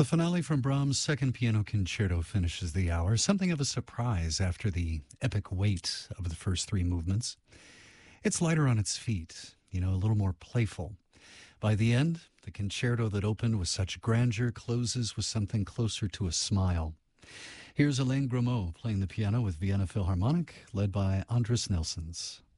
The finale from Brahms' Second Piano Concerto finishes the hour, something of a surprise after the epic weight of the first three movements. It's lighter on its feet, a little more playful. By the end, the concerto that opened with such grandeur closes with something closer to a smile. Here's Alain Grimaud playing the piano with Vienna Philharmonic, led by Andris Nelsons.